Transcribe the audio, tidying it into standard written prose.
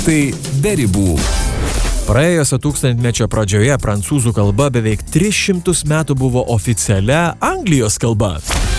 Tai be ribų. Praėjusio tūkstantmečio pradžioje prancūzų kalba beveik 300 metų buvo oficialia Anglijos kalba.